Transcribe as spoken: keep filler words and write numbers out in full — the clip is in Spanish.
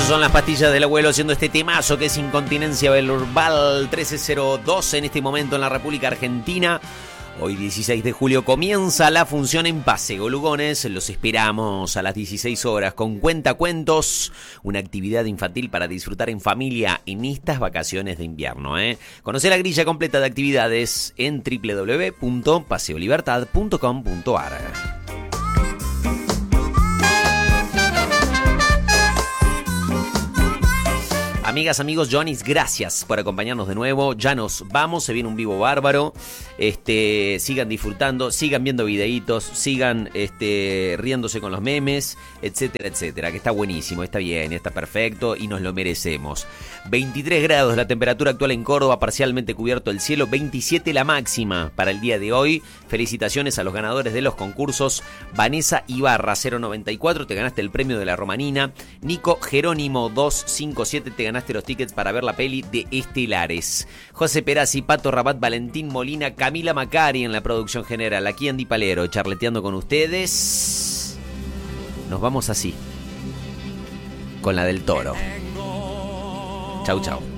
Son las pastillas del abuelo haciendo este temazo que es incontinencia verbal. Trece cero dos en este momento en la República Argentina. Hoy dieciséis de julio comienza la función en Paseo Lugones. Los esperamos a las dieciséis horas con Cuentacuentos, una actividad infantil para disfrutar en familia en estas vacaciones de invierno. ¿eh? Conoce la grilla completa de actividades en doble u doble u doble u punto paseo libertad punto com punto a r. Amigas, amigos, Johnny's, gracias por acompañarnos de nuevo. Ya nos vamos, se viene un vivo bárbaro. Este, sigan disfrutando, sigan viendo videitos, sigan este, riéndose con los memes, etcétera, etcétera. Que está buenísimo, está bien, está perfecto y nos lo merecemos. veintitrés grados la temperatura actual en Córdoba, parcialmente cubierto el cielo. veintisiete la máxima para el día de hoy. Felicitaciones a los ganadores de los concursos. Vanessa Ibarra, cero noventa y cuatro, te ganaste el premio de la Romanina. Nico Jerónimo, doscientos cincuenta y siete, te ganaste los tickets para ver la peli de Estelares. José Perazzi, Pato Rabat, Valentín Molina, Camila Macari en la producción general. Aquí Andy Palero, charleteando con ustedes. Nos vamos así, con la del Toro. Chau, chau.